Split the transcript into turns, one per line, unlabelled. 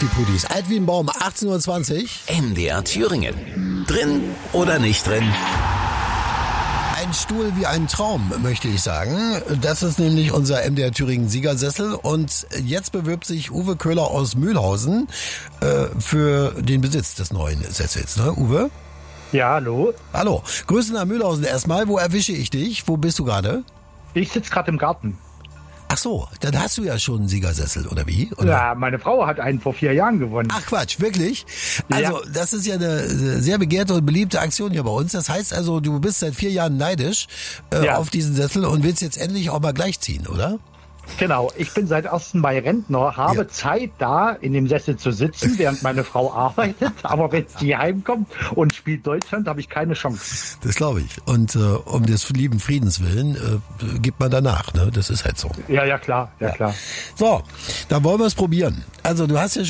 die Pudis. Alt wie ein Baum, 18:20 Uhr.
MDR Thüringen. Drin oder nicht drin?
Ein Stuhl wie ein Traum, möchte ich sagen. Das ist nämlich unser MDR Thüringen Siegersessel. Und jetzt bewirbt sich Uwe Köhler aus Mühlhausen für den Besitz des neuen Sessels. Ne, Uwe?
Ja, hallo.
Hallo. Grüße nach Mühlhausen erstmal. Wo erwische ich dich? Wo bist du gerade?
Ich sitze gerade im Garten.
Ach so, dann hast du ja schon einen Siegersessel, oder wie? Oder?
Ja, meine Frau hat einen vor 4 Jahren gewonnen.
Ach Quatsch, wirklich? Also
Ja.
das ist ja eine sehr begehrte und beliebte Aktion hier bei uns. Das heißt also, du bist seit 4 Jahren neidisch
Ja.
auf diesen Sessel und willst jetzt endlich auch mal gleich ziehen, oder?
Genau, ich bin seit 1. Mai Rentner, habe
Ja.
Zeit da in dem Sessel zu sitzen, während meine Frau arbeitet. Aber wenn sie heimkommt und spielt Deutschland, habe ich keine Chance.
Das glaube ich. Und um des lieben Friedens willen gibt man danach. Ne? Das ist halt so.
Ja, klar, ja klar.
So, dann wollen wir es probieren. Also du hast ja